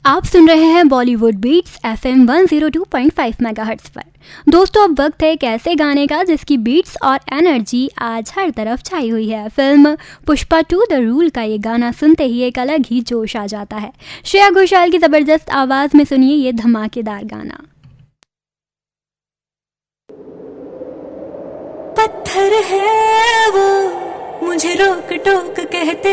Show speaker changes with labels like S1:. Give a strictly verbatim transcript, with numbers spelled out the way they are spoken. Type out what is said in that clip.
S1: आप सुन रहे हैं Bollywood beats FM one zero two point five megahertz पर। दोस्तों, अब वक्त है एक ऐसे गाने का जिसकी बीट्स और एनर्जी आज हर तरफ छाई हुई है। Film Pushpa to the rule का ये गाना सुनते ही एक अलग ही जोश आ जाता है। श्रेया घोषाल की जबरदस्त आवाज में सुनिए ये धमाकेदार गाना।
S2: पत्थर है वो मुझे रोक टोक कहते